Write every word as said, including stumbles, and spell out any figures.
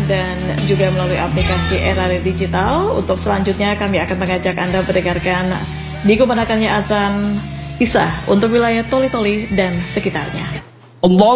dan juga melalui aplikasi Era Digital. Untuk selanjutnya kami akan mengajak Anda mendengarkan dikumandangkannya azan Isya untuk wilayah Toli-Toli dan sekitarnya. Allah